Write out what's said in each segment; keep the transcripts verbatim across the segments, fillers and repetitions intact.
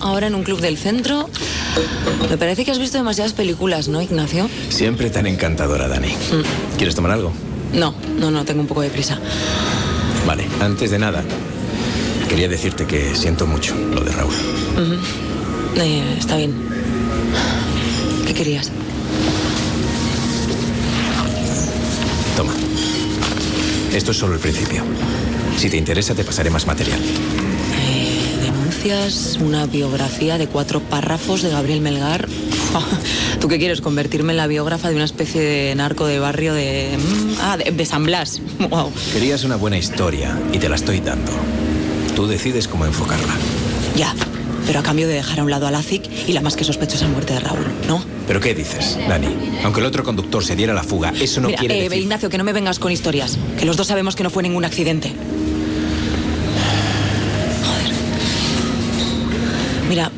ahora en un club del centro. Me parece que has visto demasiadas películas, ¿no, Ignacio? Siempre tan encantadora, Dani. Mm. ¿Quieres tomar algo? No, no, no, tengo un poco de prisa. Vale, antes de nada, quería decirte que siento mucho lo de Raúl. Uh-huh. eh, está bien. ¿Qué querías? Toma. Esto es solo el principio. Si te interesa, te pasaré más material. Eh, denuncias, una biografía de cuatro párrafos de Gabriel Melgar. ¿Tú qué quieres? ¿Convertirme en la biógrafa de una especie de narco de barrio de... Ah, de, de San Blas? Wow. Querías una buena historia y te la estoy dando. Tú decides cómo enfocarla. Ya, pero a cambio de dejar a un lado a Lazic y la más que sospechosa muerte de Raúl, ¿no? ¿Pero qué dices, Dani? Aunque el otro conductor se diera la fuga, eso no Mira, quiere eh, decir... Ignacio, que no me vengas con historias. Que los dos sabemos que no fue ningún accidente. Joder. Mira...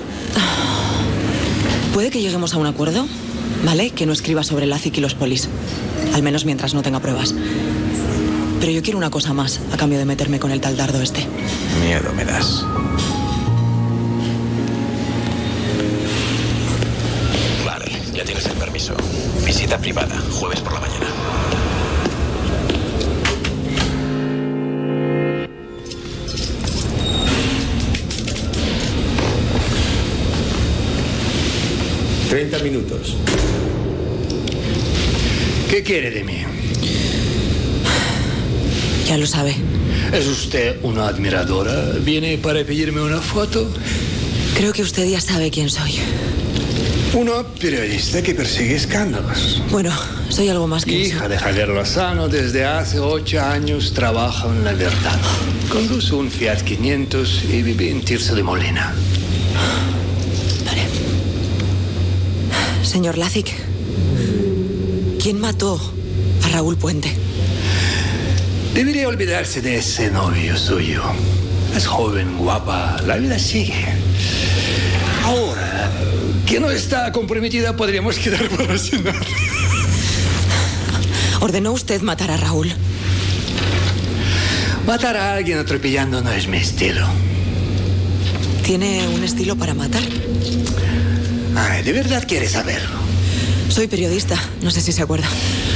Puede que lleguemos a un acuerdo, ¿vale? Que no escriba sobre Lazic y los polis. Al menos mientras no tenga pruebas. Pero yo quiero una cosa más, a cambio de meterme con el tal dardo este. Miedo me das. Vale, ya tienes el permiso. Visita privada, jueves por la mañana. Treinta minutos. ¿Qué quiere de mí? Ya lo sabe. ¿Es usted una admiradora? ¿Viene para pedirme una foto? Creo que usted ya sabe quién soy. Una periodista que persigue escándalos. Bueno, soy algo más que Hija eso. de Javier Lozano, desde hace ocho años trabaja en La Verdad. Conduce un Fiat quinientos y vive en Tirso de Molina. Vale. Señor Lazic, ¿quién mató a Raúl Puente? Debería olvidarse de ese novio suyo. Es joven, guapa, la vida sigue. Ahora, que no está comprometida, podríamos quedar para cenar. ¿Ordenó usted matar a Raúl? Matar a alguien atropellando no es mi estilo. ¿Tiene un estilo para matar? Ay, ¿de verdad quiere saberlo? Soy periodista, no sé si se acuerda.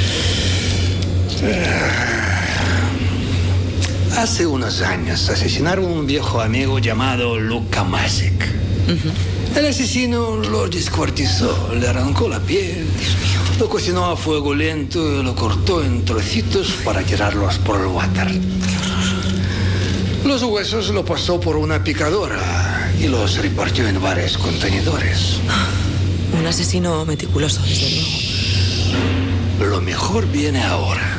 Hace unos años asesinaron a un viejo amigo llamado Luka Masek. Uh-huh. El asesino lo descuartizó, le arrancó la piel, lo cocinó a fuego lento y lo cortó en trocitos para tirarlos por el water. Los huesos lo pasó por una picadora y los repartió en varios contenedores. Un asesino meticuloso, desde luego. Lo mejor viene ahora.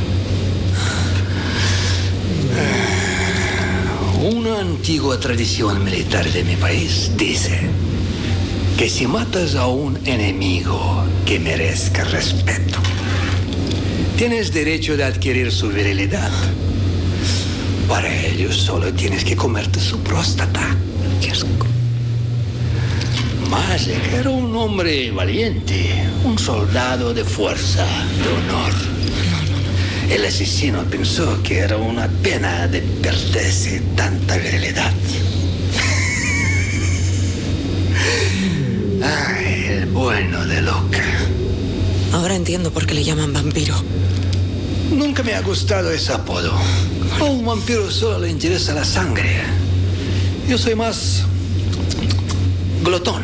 Una antigua tradición militar de mi país dice que si matas a un enemigo que merezca respeto, tienes derecho de adquirir su virilidad. Para ello solo tienes que comerte su próstata. Qué asco. Masek era un hombre valiente, un soldado de fuerza, de honor. El asesino pensó que era una pena de perderse tanta virilidad. Ay, el bueno de Luka. Ahora entiendo por qué le llaman vampiro. Nunca me ha gustado ese apodo. A un vampiro solo le interesa la sangre. Yo soy más glotón.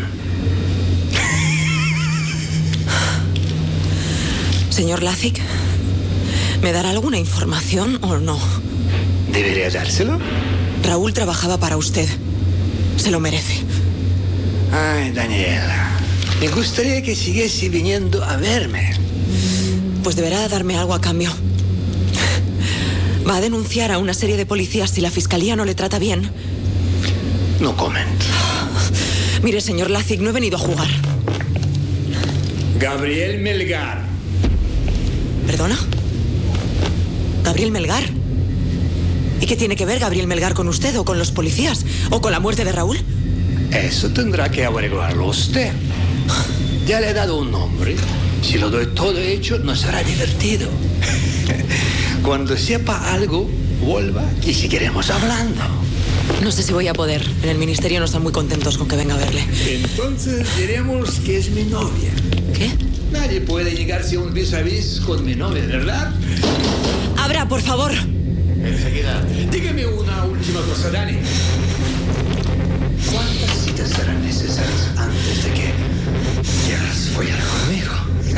Señor Lazic, ¿me dará alguna información o no? ¿Debería dárselo? Raúl trabajaba para usted. Se lo merece. Ay, Daniela, me gustaría que siguiese viniendo a verme. Pues deberá darme algo a cambio. Va a denunciar a una serie de policías si la fiscalía no le trata bien. No comento. Mire, señor Lazic, no he venido a jugar. Gabriel Melgar. ¿Perdona? ¿Gabriel Melgar? ¿Y qué tiene que ver Gabriel Melgar con usted o con los policías? ¿O con la muerte de Raúl? Eso tendrá que averiguarlo usted. Ya le he dado un nombre. Si lo doy todo hecho, no será divertido. Cuando sepa algo, vuelva y seguiremos hablando. No sé si voy a poder. En el ministerio no están muy contentos con que venga a verle. Entonces diremos que es mi novia. ¿Qué? Nadie puede llegarse a un vis a vis con mi novia, ¿verdad? Abra, por favor. Enseguida. Dígame una última cosa, Dani. ¿Cuántas citas serán necesarias antes de que quieras follar conmigo?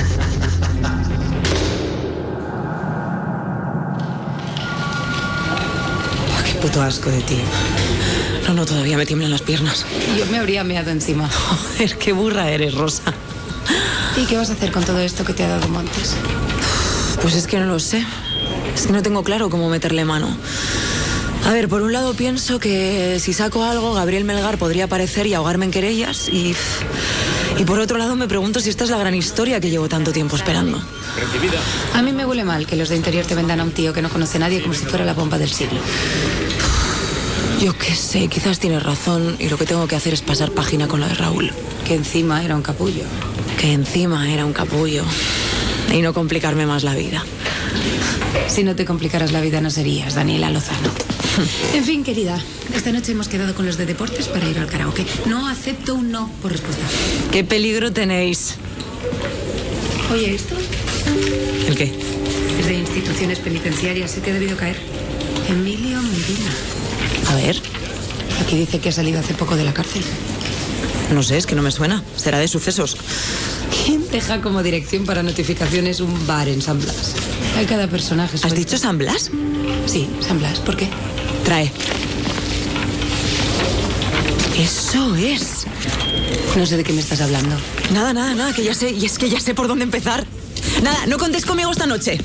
Oh, qué puto asco de ti. No, no, todavía me tiemblan las piernas. Yo me habría meado encima. Joder, qué burra eres, Rosa. ¿Y qué vas a hacer con todo esto que te ha dado Montes? Pues es que no lo sé. Es que no tengo claro cómo meterle mano. A ver, por un lado pienso que si saco algo, Gabriel Melgar podría aparecer y ahogarme en querellas y... Y por otro lado me pregunto si esta es la gran historia que llevo tanto tiempo esperando. A mí me huele mal que los de Interior te vendan a un tío que no conoce a nadie como si fuera la bomba del siglo. Yo qué sé, quizás tienes razón y lo que tengo que hacer es pasar página con lo de Raúl. Que encima era un capullo. Que encima era un capullo. Y no complicarme más la vida. Si no te complicaras la vida no serías Daniela Lozano. En fin, querida, esta noche hemos quedado con los de deportes para ir al karaoke. No acepto un no por respuesta. ¿Qué peligro tenéis? Oye, ¿esto? ¿El qué? Es de instituciones penitenciarias. ¿Se te ha debido caer? Emilio Medina. A ver. Aquí dice que ha salido hace poco de la cárcel. No sé, es que no me suena. Será de Sucesos. ¿Quién deja como dirección para notificaciones un bar en San Blas? Hay cada personaje. ¿Has suelto. dicho San Blas? Sí, San Blas. ¿Por qué? Trae. Eso es. No sé de qué me estás hablando. Nada, nada, nada, que ya sé, y es que ya sé por dónde empezar. Nada, no contéis conmigo esta noche.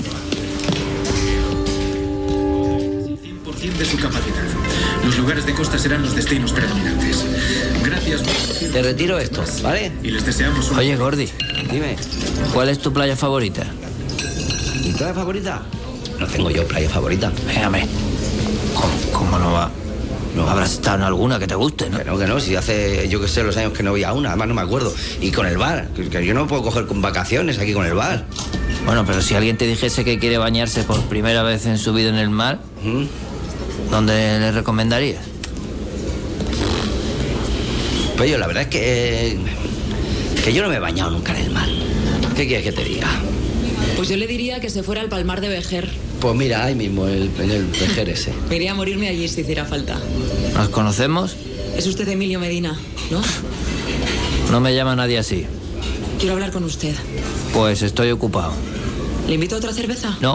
cien por ciento de su capacidad. Los lugares de costa serán los destinos predominantes. Gracias. Te retiro esto, ¿vale? Y les deseamos un... Oye, Gordi, Dime, ¿cuál es tu playa favorita? ¿mi playa favorita? No tengo yo playa favorita. Véame. ¿Cómo, cómo no va? No. Habrás estado en alguna que te guste, ¿no? Que no, que no, si hace, yo que sé, los años que no voy a una, además no me acuerdo. Y con el bar, que, que yo no puedo coger con vacaciones aquí con el bar. Bueno, pero si alguien te dijese que quiere bañarse por primera vez en su vida en el mar, ¿Mm? ¿dónde le recomendarías? Pues yo la verdad es que... Que yo no me he bañado nunca en el mar. ¿Qué quieres que te diga? Pues yo le diría que se fuera al Palmar de Vejer. Pues mira, ahí mismo, el, en el Vejer ese. Me iría a morirme allí si hiciera falta. ¿Nos conocemos? Es usted Emilio Medina, ¿no? No me llama nadie así. Quiero hablar con usted. Pues estoy ocupado. ¿Le invito a otra cerveza? No,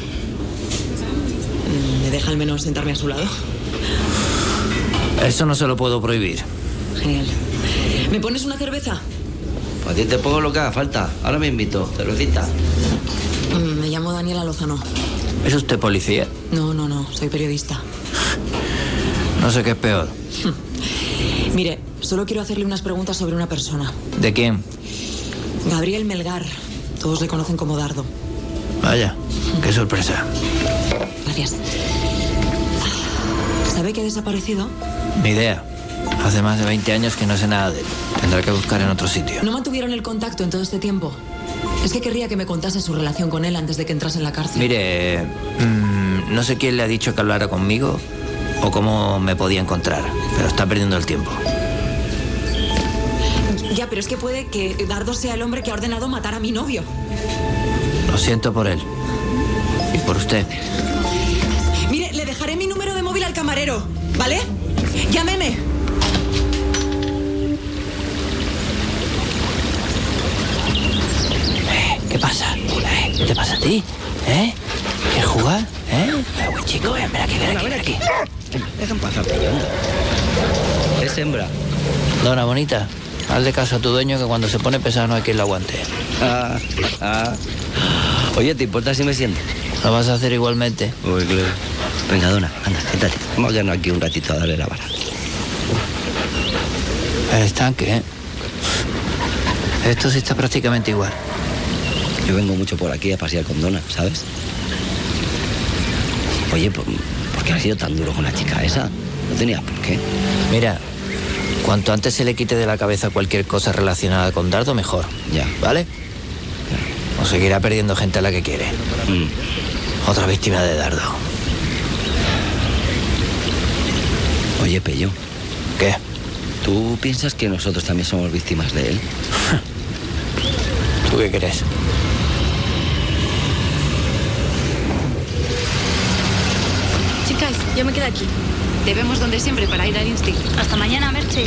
¿Me deja al menos sentarme a su lado? eso no se lo puedo prohibir. Genial. ¿Me pones una cerveza? Pues a ti te pongo lo que haga falta. Ahora me invito, cervecita. Mm, Me llamo Daniela Lozano. ¿Es usted policía? No, no, no, soy periodista. No sé qué es peor. Mire, solo quiero hacerle unas preguntas sobre una persona. ¿De quién? Gabriel Melgar. Todos le conocen como Dardo. Vaya, qué sorpresa. Gracias. ¿Sabe que ha desaparecido? Ni idea. Hace más de veinte años que no sé nada de él. Tendré que buscar en otro sitio. ¿No mantuvieron el contacto en todo este tiempo? Es que querría que me contase su relación con él antes de que entrase en la cárcel. Mire, mmm, no sé quién le ha dicho que hablara conmigo o cómo me podía encontrar, pero está perdiendo el tiempo. Ya, pero es que puede que Dardo sea el hombre que ha ordenado matar a mi novio. Lo siento por él. Y por usted. Mire, le dejaré mi número de móvil al camarero, ¿vale? Llámeme. ¿Qué pasa? ¿Eh? ¿Qué te pasa a ti? ¿Eh? ¿Quieres jugar? ¿Eh? Eh, buen chico, ven, ven aquí, ven aquí, ven aquí. Dejan pasar, peñón. Es hembra. Dona bonita, hazle caso a tu dueño que cuando se pone pesado no hay quien lo aguante. Ah, ah. Oye, ¿te importa si me siento? Lo vas a hacer igualmente. Uy, claro. Venga, Dona, anda, siéntate. Vamos a quedarnos aquí un ratito a darle la vara. El estanque, ¿eh? Esto sí está prácticamente igual. Yo vengo mucho por aquí a pasear con Dona, ¿sabes? Oye, ¿por, ¿por qué has sido tan duro con la chica esa? No tenías por qué. Mira, cuanto antes se le quite de la cabeza cualquier cosa relacionada con Dardo, mejor. Ya. ¿Vale? O seguirá perdiendo gente a la que quiere. Mm. Otra víctima de Dardo. Oye, Pello. ¿Qué? ¿Tú piensas que nosotros también somos víctimas de él? ¿Tú qué crees? Chicas, yo me quedo aquí. Debemos donde siempre para ir al Insti. Hasta mañana, Merche.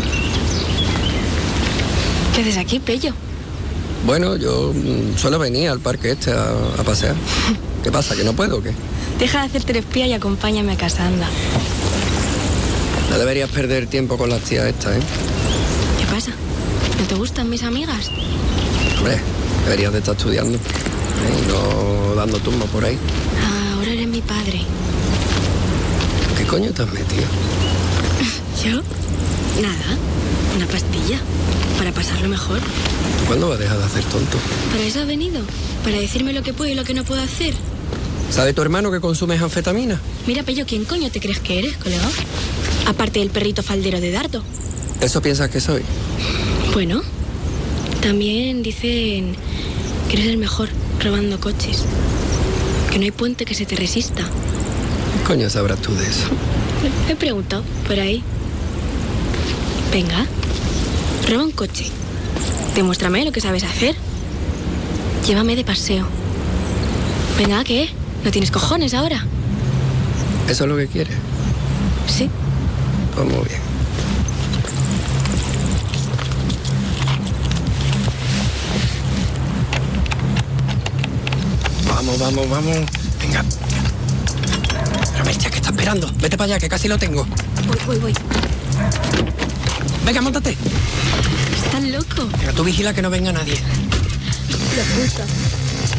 ¿Qué haces aquí, Pello? Bueno, yo mm, suelo venir al parque este a, a pasear. ¿Qué pasa, que no puedo o qué? Deja de hacerte el espía y acompáñame a casa, anda. No deberías perder tiempo con las tías estas, ¿eh? ¿Qué pasa? ¿No te gustan mis amigas? Hombre, deberías de estar estudiando, ¿eh? Y no dando tumbos por ahí. Ah, ahora eres mi padre. ¿Qué coño te has metido? ¿Yo? Nada. Una pastilla. Para pasarlo mejor. ¿Cuándo vas a dejar de hacer tonto? ¿Para eso has venido? ¿Para decirme lo que puedo y lo que no puedo hacer? ¿Sabe tu hermano que consumes anfetamina? Mira, Pello, ¿quién coño te crees que eres, colega? Aparte del perrito faldero de Dardo. ¿Eso piensas que soy? Bueno, también dicen que eres el mejor robando coches. Que no hay puente que se te resista. ¿Qué coño sabrás tú de eso? Me he preguntado, por ahí. Venga, roba un coche. Demuéstrame lo que sabes hacer. Llévame de paseo. Venga, ¿qué? ¿No tienes cojones ahora? ¿Eso es lo que quieres? Sí. Pues muy bien. Vamos, vamos, vamos. Venga. Pero Merche, ¿qué está esperando? Vete para allá, que casi lo tengo. Voy, voy, voy. Venga, móntate. Estás loco. Venga, tú vigila que no venga nadie. La puta.